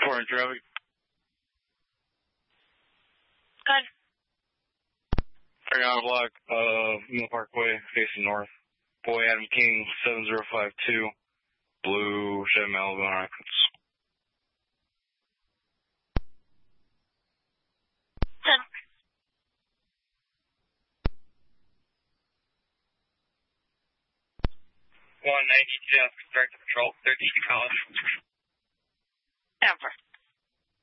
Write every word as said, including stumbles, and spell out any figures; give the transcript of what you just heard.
four in traffic. Good. Right on the block, uh, Mill Parkway, facing north. Boy Adam King, seven zero five two, blue Chevy Malibu on records. ten. one ninety-two, direct to patrol, thirteen to college. Denver.